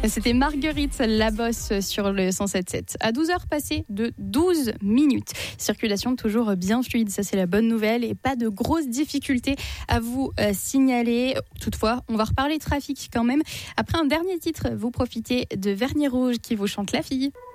C'était Marguerite Labosse sur le 107.7. À 12h passées de 12 minutes. Circulation toujours bien fluide, ça c'est la bonne nouvelle. Et pas de grosses difficultés à vous signaler. Toutefois, on va reparler trafic quand même. Après un dernier titre, vous profitez de Vernis Rouge qui vous chante La Fille.